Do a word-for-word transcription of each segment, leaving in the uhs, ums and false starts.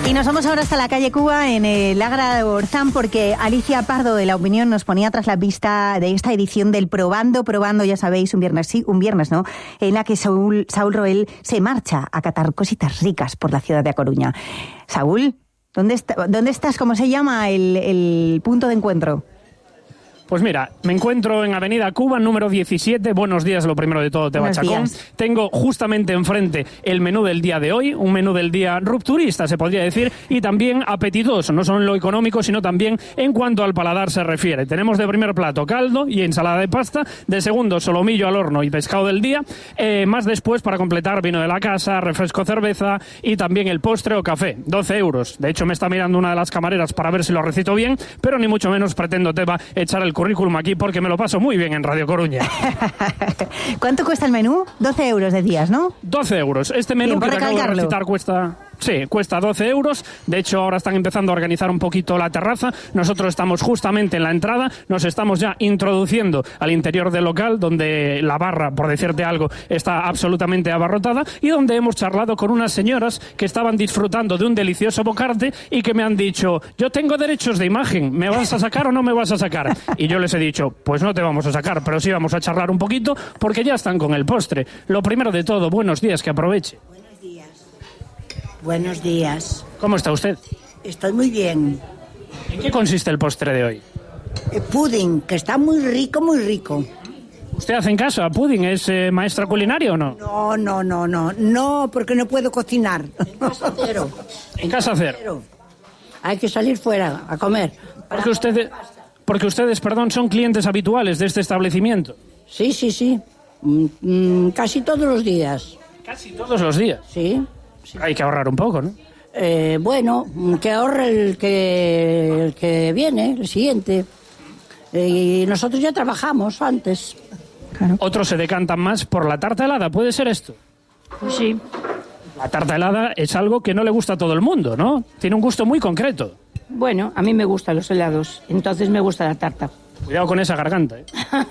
Y nos vamos ahora hasta la calle Cuba, en el Ágora de Orzán, porque Alicia Pardo de La Opinión nos ponía tras la vista de esta edición del Probando, Probando, ya sabéis, un viernes sí, un viernes no, en la que Saúl, Saúl Roel se marcha a catar cositas ricas por la ciudad de A Coruña. Saúl, ¿dónde, está, ¿dónde estás? ¿Cómo se llama el, el punto de encuentro? Pues mira, me encuentro en Avenida Cuba, número diecisiete. Buenos días, lo primero de todo, Teba Chacón. Tengo justamente enfrente el menú del día de hoy, un menú del día rupturista, se podría decir, y también apetitoso, no solo en lo económico, sino también en cuanto al paladar se refiere. Tenemos de primer plato caldo y ensalada de pasta, de segundo solomillo al horno y pescado del día, eh, más después para completar vino de la casa, refresco, cerveza y también el postre o café, doce euros. De hecho, me está mirando una de las camareras para ver si lo recito bien, pero ni mucho menos pretendo, Teba, echar el currículum aquí porque me lo paso muy bien en Radio Coruña. ¿Cuánto cuesta el menú? doce euros decías, ¿no? doce euros. Este menú que te acabo de recitar cuesta... Sí, cuesta doce euros. De hecho, ahora están empezando a organizar un poquito la terraza. Nosotros estamos justamente en la entrada. Nos estamos ya introduciendo al interior del local, donde la barra, por decirte algo, está absolutamente abarrotada y donde hemos charlado con unas señoras que estaban disfrutando de un delicioso bocarte y que me han dicho, yo tengo derechos de imagen, ¿me vas a sacar o no me vas a sacar? Y yo les he dicho, pues no te vamos a sacar, pero sí vamos a charlar un poquito porque ya están con el postre. Lo primero de todo, buenos días, que aproveche. Buenos días. ¿Cómo está usted? Estoy muy bien. ¿En qué consiste el postre de hoy? El pudding, que está muy rico, muy rico. ¿Usted hace en casa a pudding? ¿Es eh, maestra culinaria o no? No, no, no, no. No, porque no puedo cocinar. En casa cero. En casa cero. Hay que salir fuera a comer. Porque ustedes, porque ustedes, perdón, son clientes habituales de este establecimiento. Sí, sí, sí. Mm, casi todos los días. ¿Casi todos los días? Sí. Sí. Hay que ahorrar un poco, ¿no? Eh, bueno, que ahorre el que, el que viene, el siguiente. Eh, y nosotros ya trabajamos antes. Claro. Otros se decantan más por la tarta helada, ¿puede ser esto? Sí. La tarta helada es algo que no le gusta a todo el mundo, ¿no? Tiene un gusto muy concreto. Bueno, a mí me gustan los helados, entonces me gusta la tarta. Cuidado con esa garganta, ¿eh?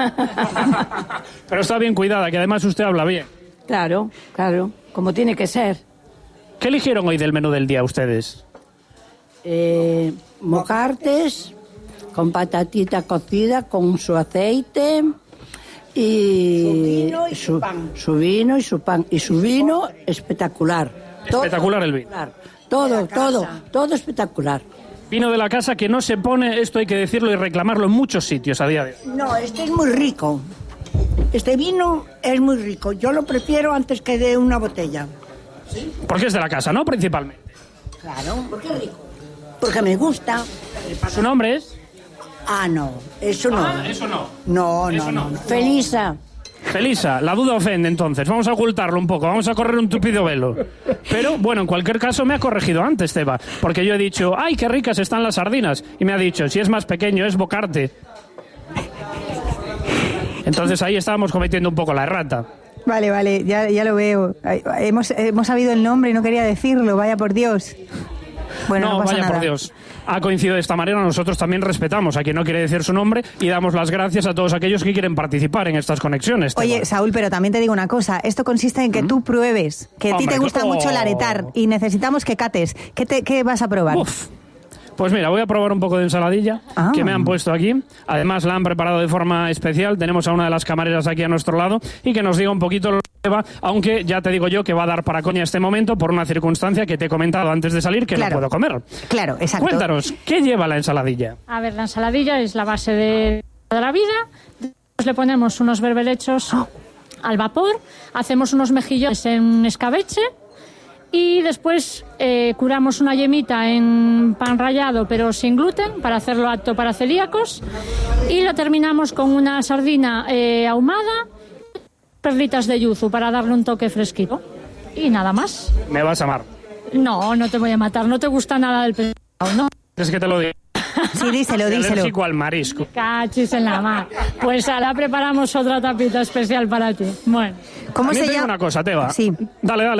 Pero está bien cuidada, que además usted habla bien. Claro, claro, como tiene que ser. ¿Qué eligieron hoy del menú del día ustedes? Eh, mocartes con patatita cocida con su aceite y su vino y su, su pan. Su vino y su pan. Y su vino espectacular. Espectacular el vino. Todo, todo, todo espectacular. Vino de la casa que no se pone, esto hay que decirlo y reclamarlo en muchos sitios a día de hoy. No, este es muy rico. Este vino es muy rico. Yo lo prefiero antes que de una botella. ¿Sí? Porque es de la casa, ¿no? Principalmente. Claro, porque es rico. Porque me gusta. ¿Su nombre es? Ah, no, eso no. Ah, eso no. No, eso no, no. no. Felisa. Felisa, la duda ofende entonces. Vamos a ocultarlo un poco, vamos a correr un tupido velo. Pero, bueno, en cualquier caso me ha corregido antes, Teba. Porque yo he dicho, ¡ay, qué ricas están las sardinas! Y me ha dicho, si es más pequeño, es bocarte. Entonces ahí estábamos cometiendo un poco la errata. Vale, vale, ya, ya lo veo. Hemos, hemos sabido el nombre y no quería decirlo, vaya por Dios. Bueno, no, no pasa vaya nada. por Dios. Ha coincidido de esta manera, nosotros también respetamos a quien no quiere decir su nombre y damos las gracias a todos aquellos que quieren participar en estas conexiones. Oye, Teba. Saúl, pero también te digo una cosa, esto consiste en que ¿Mm? tú pruebes, que a Hombre, ti te gusta oh. mucho el aretar y necesitamos que cates. ¿Qué, te, qué vas a probar? Uf. Pues mira, voy a probar un poco de ensaladilla ah. que me han puesto aquí. Además, la han preparado de forma especial. Tenemos a una de las camareras aquí a nuestro lado y que nos diga un poquito lo que va, aunque ya te digo yo que va a dar para coña este momento por una circunstancia que te he comentado antes de salir que claro. no puedo comer. Claro, exacto. Cuéntanos, ¿qué lleva la ensaladilla? A ver, la ensaladilla es la base de, de la vida. Después le ponemos unos berberechos oh. al vapor, hacemos unos mejillones en escabeche. Y después eh, curamos una yemita en pan rallado pero sin gluten para hacerlo apto para celíacos y lo terminamos con una sardina eh, ahumada, perlitas de yuzu para darle un toque fresquito y nada más. Me vas a amar. No, no te voy a matar, no te gusta nada del pescado, ¿no? Es que te lo digo. Sí, díselo, díselo. Alérgico al marisco. Cachis en la mar. Pues ahora preparamos otra tapita especial para ti. Bueno. ¿Cómo se llama? llama? Una cosa, Teba. Sí. Dale, dale.